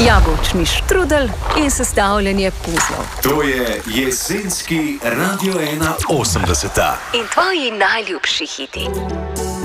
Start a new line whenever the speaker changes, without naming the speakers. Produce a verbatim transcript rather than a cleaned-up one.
Jabolčni štrudel in sestavljanje puzlov.
To je jesenski Radio ena osemdeseta.
In tvoji najljubši hiti.